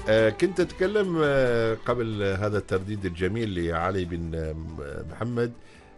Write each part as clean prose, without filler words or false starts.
كنت أتكلم قبل هذا الترديد الجميل لعلي بن محمد.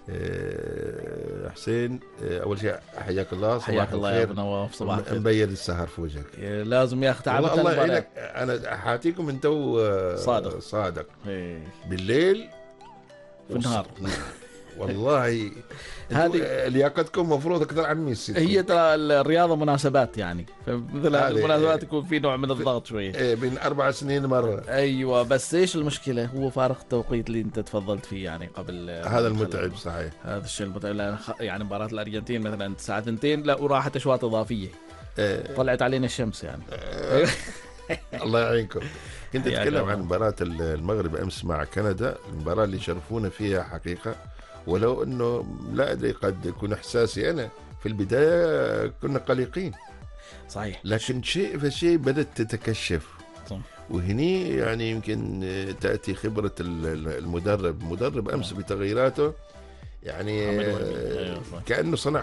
حسين، أول شيء حياك الله، حياك الله يا أبو نواف، صباح الخير. مبين السهر في وجهك، لازم يا أخي تعبت الله يعينك. أنا حاتيكم أنتو صادق بالليل في النهار. والله هذه لياقتكم مفروض أكثر عن ميسي. هي ترى الرياضة مناسبات يعني، فمثل المناسبات يكون في نوع من الضغط شوية. بين 4 سنين مرة. أيوة، بس إيش المشكلة؟ هو فارق التوقيت اللي أنت تفضلت فيه يعني قبل. هذا المتعب صحيح، هذا الشيء المتعب. يعني مباراة الأرجنتين مثلا الساعة 2 لا، وراحت أشواط إضافية. طلعت علينا الشمس يعني. الله يعينكم. كنت أتكلم عن مباراة المغرب أمس مع كندا، المباراة اللي شرفونا فيها حقيقة، ولو أنه لا أدري قد يكون إحساسي أنا في البداية كنا قلقين صحيح، لكن شيء فشيء بدأت تتكشف. وهني يعني يمكن تأتي خبرة المدرب أمس بتغييراته، يعني كأنه صنع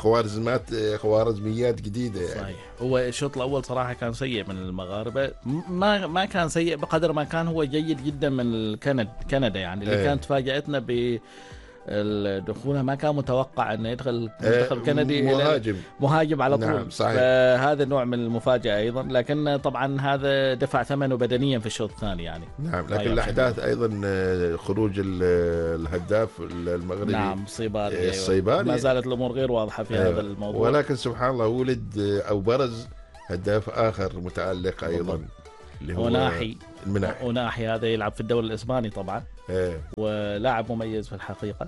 خوارزميات جديدة يعني. صحيح. هو الشوط الأول صراحة كان سيء من المغاربة، ما كان سيء بقدر ما كان هو جيد جدا من كندا يعني، اللي كانت فاجأتنا بالدخول. ما كان متوقع أن يدخل المنتخب الكندي مهاجم على طول. نعم صحيح. فهذا نوع من المفاجأة أيضا، لكن طبعا هذا دفع ثمنه بدنيا في الشوط الثاني يعني. نعم، لكن الأحداث أيضا خروج الهداف المغربي. نعم، الصيباني. ما زالت الأمور غير واضحة في هذا الموضوع، ولكن سبحان الله ولد أو برز هداف آخر متألق أيضا، اللي هو وناحي هذا يلعب في الدوري الإسباني طبعا. ولاعب مميز في الحقيقة.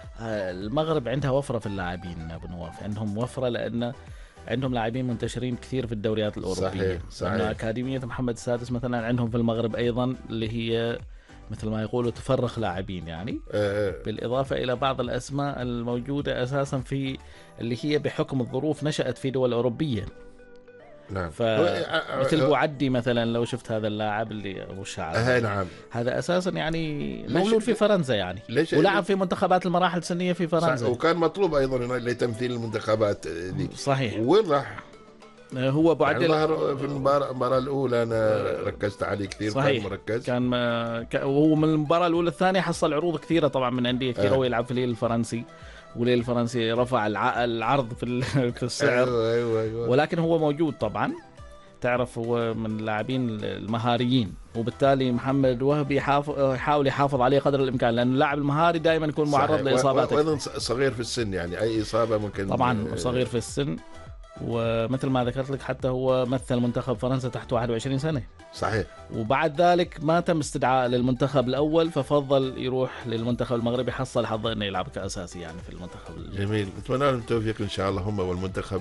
المغرب عندها وفرة في اللاعبين أبو نواف، عندهم وفرة لأن عندهم لاعبين منتشرين كثير في الدوريات الأوروبية. صحيح. أكاديمية محمد السادس مثلا عندهم في المغرب أيضا، اللي هي مثل ما يقولوا تفرخ لاعبين يعني. بالإضافة إلى بعض الأسماء الموجودة أساسا في اللي هي بحكم الظروف نشأت في دول أوروبية. نعم. مثل بوعدي مثلا، لو شفت هذا اللاعب اللي أبو الشعر. نعم. هذا أساسا يعني مولود في فرنسا يعني، ولعب في منتخبات المراحل السنية في فرنسا. وكان مطلوب أيضا لتمثيل المنتخبات دي. صحيح. وين راح؟ هو ابو عدل ظهر في المباراة الأولى، أنا ركزت عليه كثير. صحيح. كان مركز. وهو من المباراة الأولى الثانية حصل عروض كثيرة طبعا من أندية كثيرة. ويلعب في الليل الفرنسي، والليل الفرنسي رفع العرض في السعر. أيوة. ولكن هو موجود طبعا، تعرف هو من اللاعبين المهاريين، وبالتالي محمد وهبي يحاول يحافظ عليه قدر الإمكان، لأن اللاعب المهاري دائما يكون معرض لإصابات. وأيضا صغير في السن يعني، أي إصابة ممكن. طبعا صغير في السن، ومثل ما ذكرت لك حتى هو مثل منتخب فرنسا تحت 21 سنة. صحيح. وبعد ذلك ما تم استدعاء للمنتخب الأول، ففضل يروح للمنتخب المغربي، حصل حظه إنه يلعب كأساسي يعني في المنتخب. جميل، نتمنى لهم التوفيق إن شاء الله، هم والمنتخب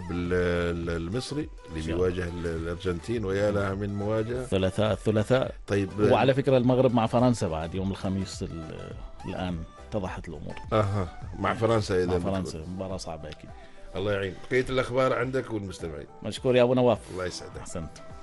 المصري اللي بيواجه الأرجنتين، ويا لها من مواجهة الثلاثاء. طيب. وعلى فكرة المغرب مع فرنسا بعد يوم الخميس الآن اتضحت الأمور. مع فرنسا إذا. مع فرنسا مباراة صعبة أكيد. الله يعين. بقية الأخبار عندك والمستمعين. مشكور يا أبو نواف. الله يسعدك. أحسنت.